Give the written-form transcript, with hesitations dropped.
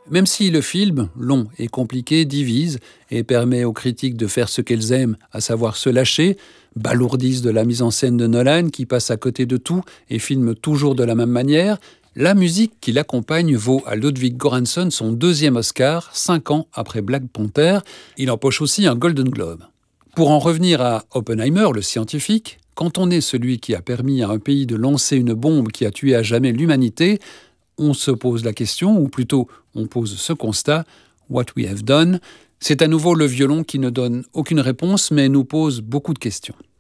Même si le film, long et compliqué, divise et permet aux critiques de faire ce qu'elles aiment, à savoir se lâcher, balourdissent de la mise en scène de Nolan qui passe à côté de tout et filme toujours de la même manière, la musique qui l'accompagne vaut à Ludwig Göransson son 2e Oscar, 5 ans après Black Panther. Il empoche aussi un Golden Globe. Pour en revenir à Oppenheimer, le scientifique, quand on est celui qui a permis à un pays de lancer une bombe qui a tué à jamais l'humanité, on se pose la question, ou plutôt on pose ce constat, « What we have done ». C'est à nouveau le violon qui ne donne aucune réponse, mais nous pose beaucoup de questions.